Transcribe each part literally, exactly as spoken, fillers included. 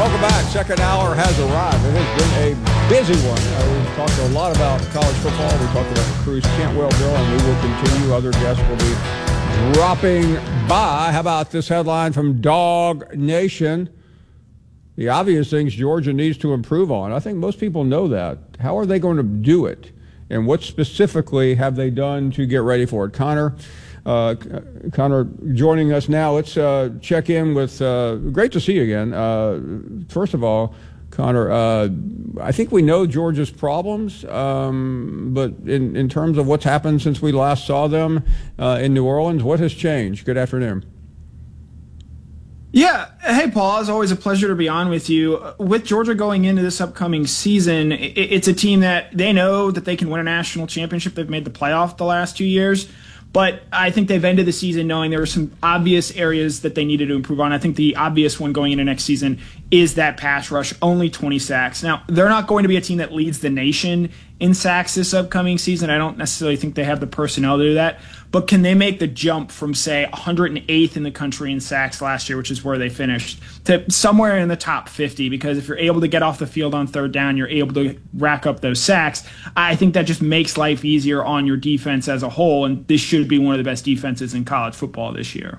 Welcome back. Second hour has arrived. It has been a busy one. Uh, we've talked a lot about college football. We talked about the Cruz Cantwell bill, and we will continue. Other guests will be dropping by. How about this headline from Dog Nation? The obvious things Georgia needs to improve on. I think most people know that. How are they going to do it? And what specifically have they done to get ready for it? Connor, uh, Connor joining us now. Let's uh, check in with, uh, great to see you again. Uh, first of all, Connor, uh, I think we know Georgia's problems, um, but in, in terms of what's happened since we last saw them uh, in New Orleans, what has changed? Good afternoon. Yeah. Hey, Paul. It's always a pleasure to be on with you. With Georgia going into this upcoming season, it's a team that they know that they can win a national championship. They've made the playoff the last two years. But I think they've ended the season knowing there were some obvious areas that they needed to improve on. I think the obvious one going into next season is that pass rush, only twenty sacks. Now, they're not going to be a team that leads the nation in sacks this upcoming season. I don't necessarily think they have the personnel to do that. But can they make the jump from, say, one hundred eighth in the country in sacks last year, which is where they finished, to somewhere in the top fifty? Because if you're able to get off the field on third down, you're able to rack up those sacks. I think that just makes life easier on your defense as a whole, and this should be one of the best defenses in college football this year.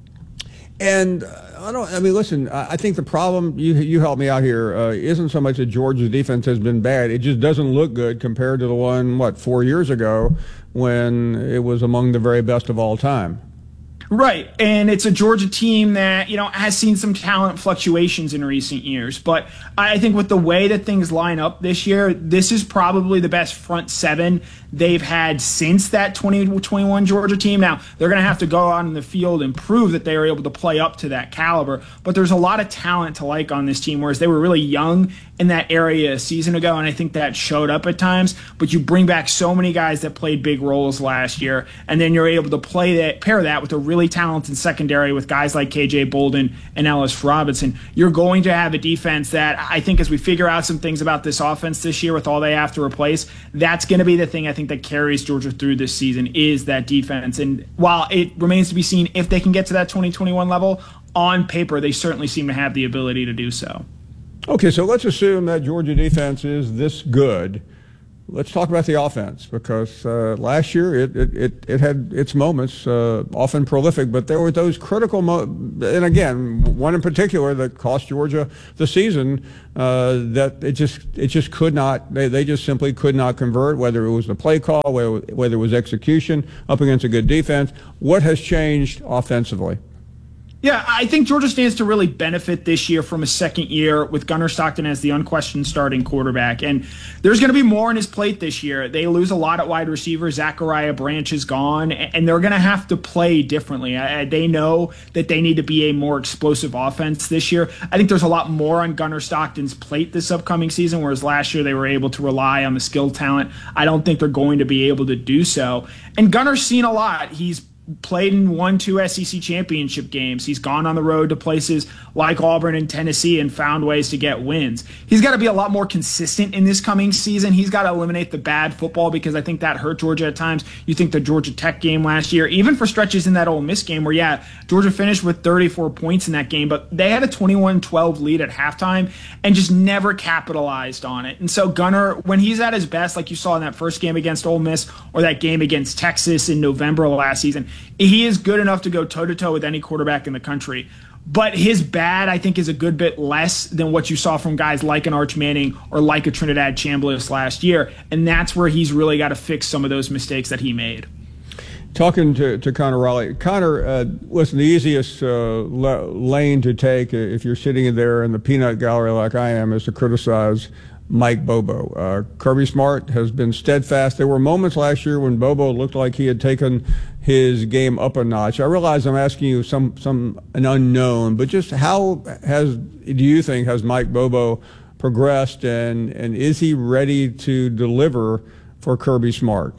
And uh, I don't. I mean, listen. I think the problem, you you help me out here, uh, isn't so much that Georgia's defense has been bad. It just doesn't look good compared to the one what four years ago when it was among the very best of all time. Right, and it's a Georgia team that, you know, has seen some talent fluctuations in recent years. But I think with the way that things line up this year, this is probably the best front seven they've had since that twenty twenty-one Georgia team. Now, they're going to have to go out in the field and prove that they are able to play up to that caliber. But there's a lot of talent to like on this team, whereas they were really young in that area a season ago, and I think that showed up at times. But you bring back so many guys that played big roles last year, and then you're able to play that, pair that with a really talented secondary with guys like K J Bolden and Ellis Robinson. You're going to have a defense that I think, as we figure out some things about this offense this year with all they have to replace, that's going to be the thing I think that carries Georgia through this season is that defense. And while it remains to be seen if they can get to that twenty twenty-one level, on paper they certainly seem to have the ability to do so. Okay, so let's assume that Georgia defense is this good. Let's talk about the offense, because uh, last year it, it, it, it had its moments, uh, often prolific, but there were those critical moments, and again, one in particular that cost Georgia the season, uh, that it just it just could not, they, they just simply could not convert, whether it was the play call, whether, whether it was execution up against a good defense. What has changed offensively? Yeah, I think Georgia stands to really benefit this year from a second year with Gunnar Stockton as the unquestioned starting quarterback. And there's going to be more on his plate this year. They lose a lot at wide receiver. Zachariah Branch is gone, and they're going to have to play differently. They know that they need to be a more explosive offense this year. I think there's a lot more on Gunnar Stockton's plate this upcoming season, whereas last year they were able to rely on the skill talent. I don't think they're going to be able to do so. And Gunnar's seen a lot. He's played in one, two S E C championship games. He's gone on the road to places like Auburn and Tennessee and found ways to get wins. He's got to be a lot more consistent in this coming season. He's got to eliminate the bad football, because I think that hurt Georgia at times. You think the Georgia Tech game last year, even for stretches in that Ole Miss game where, yeah, Georgia finished with thirty-four points in that game, but they had a twenty-one twelve lead at halftime and just never capitalized on it. And so Gunnar, when he's at his best, like you saw in that first game against Ole Miss or that game against Texas in November of last season, he is good enough to go toe-to-toe with any quarterback in the country. But his bad, I think, is a good bit less than what you saw from guys like an Arch Manning or like a Trinidad Chambliss last year. And that's where he's really got to fix some of those mistakes that he made. Talking to, to Connor Raleigh. Connor, uh, listen, the easiest uh, lane to take if you're sitting in there in the peanut gallery like I am is to criticize Mike Bobo. Uh, Kirby Smart has been steadfast. There were moments last year when Bobo looked like he had taken his game up a notch. I realize I'm asking you some, some an unknown, but just how has do you think has Mike Bobo progressed, and, and is he ready to deliver for Kirby Smart?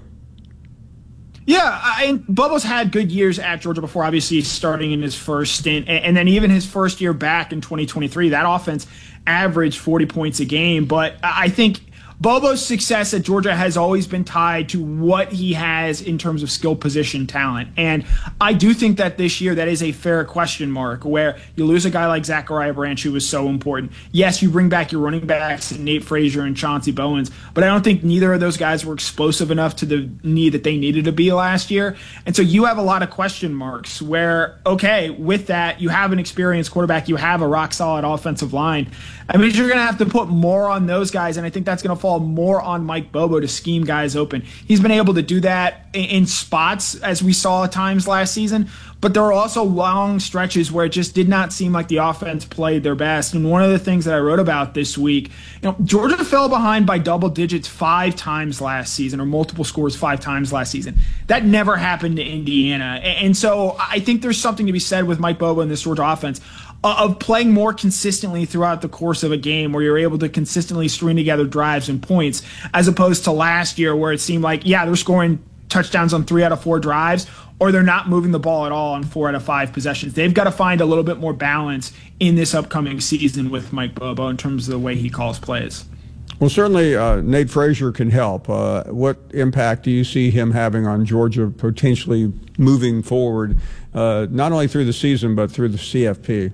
Yeah, I, Bobo's had good years at Georgia before, obviously starting in his first stint, and, and then even his first year back in twenty twenty-three, that offense averaged forty points a game. But I think Bobo's success at Georgia has always been tied to what he has in terms of skill position talent. And I do think that this year that is a fair question mark, where you lose a guy like Zachariah Branch, who was so important. Yes, you bring back your running backs, Nate Frazier and Chauncey Bowens, but I don't think neither of those guys were explosive enough to the need that they needed to be last year. And so you have a lot of question marks where, okay, with that, you have an experienced quarterback, you have a rock solid offensive line. I mean, you're going to have to put more on those guys, and I think that's going to fall more on Mike Bobo to scheme guys open. He's been able to do that in spots, as we saw at times last season, but there were also long stretches where it just did not seem like the offense played their best. And one of the things that I wrote about this week, you know, Georgia fell behind by double digits five times last season, or multiple scores five times last season. That never happened to Indiana. And so I think there's something to be said with Mike Bobo and this Georgia offense of playing more consistently throughout the course of a game, where you're able to consistently string together drives and points, as opposed to last year where it seemed like, yeah, they're scoring touchdowns on three out of four drives, or they're not moving the ball at all on four out of five possessions. They've got to find a little bit more balance in this upcoming season with Mike Bobo in terms of the way he calls plays. Well, certainly uh, Nate Frazier can help. Uh, what impact do you see him having on Georgia potentially moving forward, uh, not only through the season but through the C F P?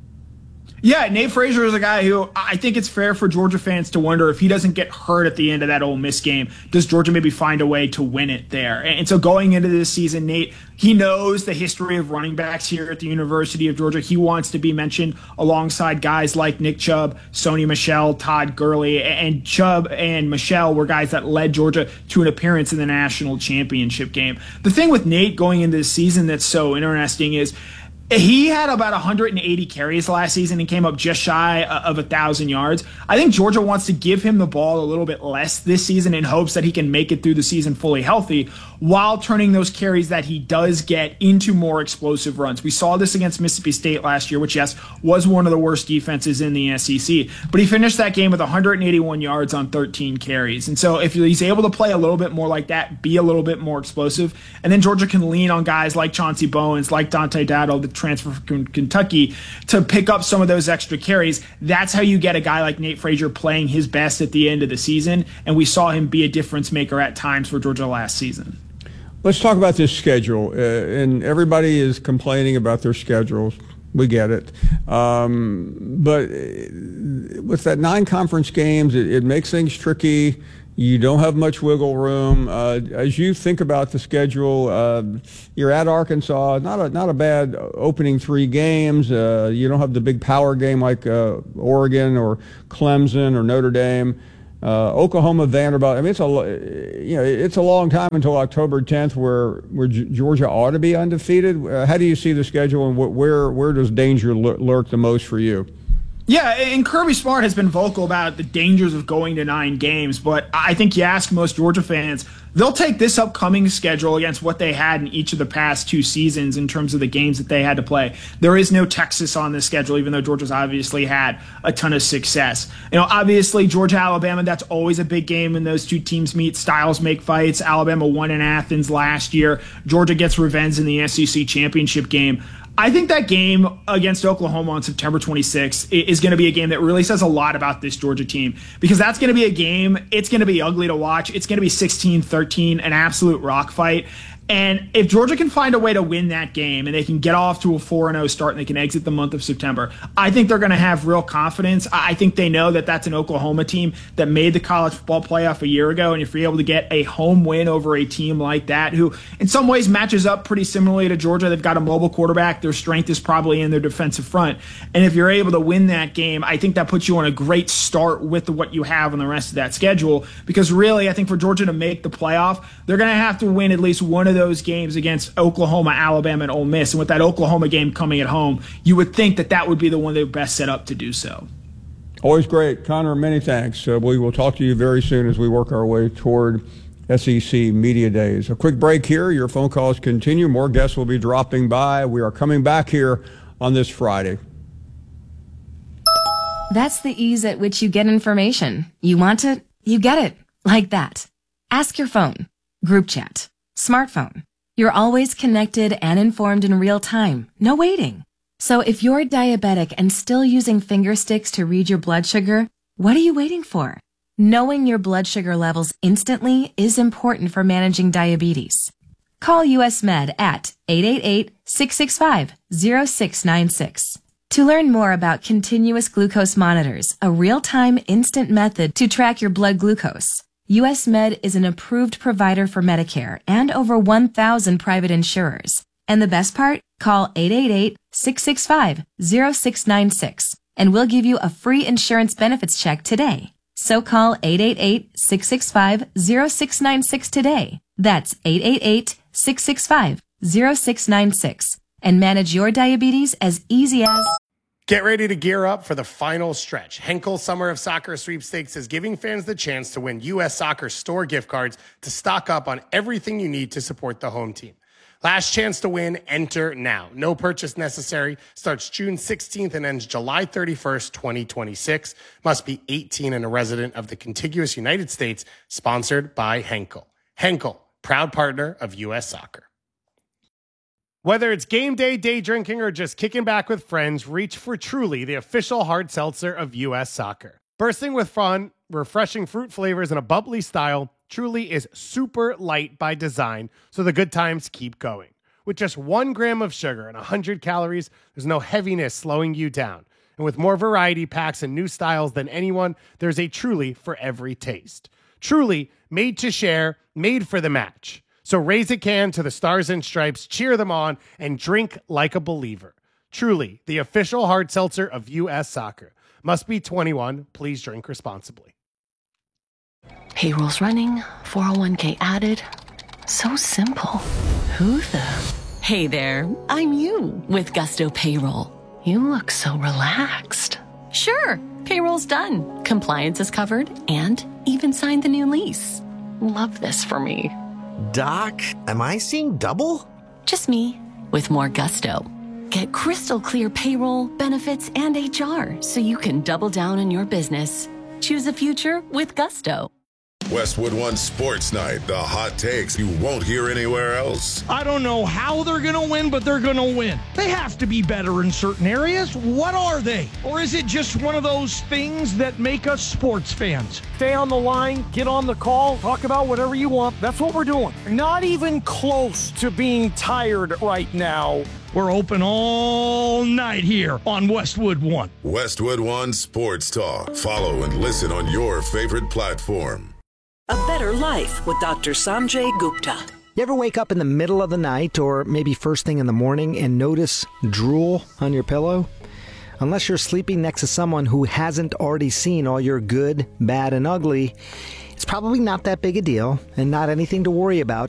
Yeah, Nate Frazier is a guy who I think it's fair for Georgia fans to wonder if he doesn't get hurt at the end of that Ole Miss game, does Georgia maybe find a way to win it there? And so going into this season, Nate, he knows the history of running backs here at the University of Georgia. He wants to be mentioned alongside guys like Nick Chubb, Sony Michel, Todd Gurley, and Chubb and Michel were guys that led Georgia to an appearance in the national championship game. The thing with Nate going into this season that's so interesting is he had about one hundred eighty carries last season and came up just shy of one thousand yards. I think Georgia wants to give him the ball a little bit less this season in hopes that he can make it through the season fully healthy, while turning those carries that he does get into more explosive runs. We saw this against Mississippi State last year, which, yes, was one of the worst defenses in the S E C. But he finished that game with one hundred eighty-one yards on thirteen carries. And so if he's able to play a little bit more like that, be a little bit more explosive, and then Georgia can lean on guys like Chauncey Bowens, like Dante Dowdle, the transfer from Kentucky, to pick up some of those extra carries. That's how you get a guy like Nate Frazier playing his best at the end of the season. And we saw him be a difference maker at times for Georgia last season. Let's talk about this schedule. Uh, and everybody is complaining about their schedules. We get it. Um, but with that nine conference games, it, it makes things tricky. You don't have much wiggle room. Uh, as you think about the schedule, uh, you're at Arkansas, not a not a bad opening three games. Uh, you don't have the big power game like uh, Oregon or Clemson or Notre Dame. Uh, Oklahoma, Vanderbilt. I mean, it's a you know it's a long time until October tenth, where where Georgia ought to be undefeated. Uh, how do you see the schedule, and wh- where where does danger lurk the most for you? Yeah, and Kirby Smart has been vocal about the dangers of going to nine games, but I think you ask most Georgia fans, they'll take this upcoming schedule against what they had in each of the past two seasons in terms of the games that they had to play. There is no Texas on this schedule, even though Georgia's obviously had a ton of success. You know, obviously Georgia, Alabama, that's always a big game when those two teams meet. Styles make fights. Alabama won in Athens last year. Georgia gets revenge in the S E C championship game. I think that game against Oklahoma on September twenty-sixth is going to be a game that really says a lot about this Georgia team, because that's going to be a game, it's going to be ugly to watch. It's going to be sixteen thirteen, an absolute rock fight. And if Georgia can find a way to win that game and they can get off to a four and oh start and they can exit the month of September, I think they're going to have real confidence. I think they know that that's an Oklahoma team that made the college football playoff a year ago. And if you're able to get a home win over a team like that, who in some ways matches up pretty similarly to Georgia, they've got a mobile quarterback. Their strength is probably in their defensive front. And if you're able to win that game, I think that puts you on a great start with what you have on the rest of that schedule. Because really, I think for Georgia to make the playoff, they're going to have to win at least one of those games against Oklahoma, Alabama, and Ole Miss. And with that Oklahoma game coming at home, you would think that that would be the one they're best set up to do so. Always great. Connor, many thanks. Uh, we will talk to you very soon as we work our way toward S E C Media Days. A quick break here. Your phone calls continue. More guests will be dropping by. We are coming back here on this Friday. That's the ease at which you get information. You want it, you get it. Like that. Ask your phone. Group chat. Smartphone. You're always connected and informed in real time. No waiting. So if you're diabetic and still using finger sticks to read your blood sugar, what are you waiting for? Knowing your blood sugar levels instantly is important for managing diabetes. Call U S Med at eight eight eight, six six five, zero six nine six. To learn more about continuous glucose monitors, a real-time instant method to track your blood glucose, U S Med is an approved provider for Medicare and over one thousand private insurers. And the best part? Call eight eight eight, six six five, zero six nine six and we'll give you a free insurance benefits check today. So call eight eight eight, six six five, zero six nine six today. That's eight eight eight, six six five, zero six nine six and manage your diabetes as easy as... Get ready to gear up for the final stretch. Henkel Summer of Soccer Sweepstakes is giving fans the chance to win U S Soccer store gift cards to stock up on everything you need to support the home team. Last chance to win, enter now. No purchase necessary. Starts June sixteenth and ends July thirty-first, twenty twenty-six. Must be eighteen and a resident of the contiguous United States. Sponsored by Henkel. Henkel, proud partner of U S Soccer. Whether it's game day, day drinking, or just kicking back with friends, reach for Truly, the official hard seltzer of U S Soccer. Bursting with fun, refreshing fruit flavors, and a bubbly style, Truly is super light by design, so the good times keep going. With just one gram of sugar and one hundred calories, there's no heaviness slowing you down. And with more variety packs and new styles than anyone, there's a Truly for every taste. Truly, made to share, made for the match. So raise a can to the Stars and Stripes, cheer them on, and drink like a believer. Truly, the official hard seltzer of U S Soccer. Must be twenty-one. Please drink responsibly. Payroll's running, four oh one k added. So simple. Who the? Hey there, I'm you with Gusto Payroll. You look so relaxed. Sure, payroll's done. Compliance is covered and even signed the new lease. Love this for me. Doc, am I seeing double? Just me with more gusto. Get crystal clear payroll, benefits, and H R so you can double down on your business. Choose a future with Gusto. Westwood One Sports Night, the hot takes you won't hear anywhere else. I don't know how they're going to win, but they're going to win. They have to be better in certain areas. What are they? Or is it just one of those things that make us sports fans? Stay on the line, get on the call, talk about whatever you want. That's what we're doing. Not even close to being tired right now. We're open all night here on Westwood One. Westwood One Sports Talk. Follow and listen on your favorite platform. A Better Life with Doctor Sanjay Gupta. You ever wake up in the middle of the night or maybe first thing in the morning and notice drool on your pillow? Unless you're sleeping next to someone who hasn't already seen all your good, bad, and ugly, it's probably not that big a deal and not anything to worry about.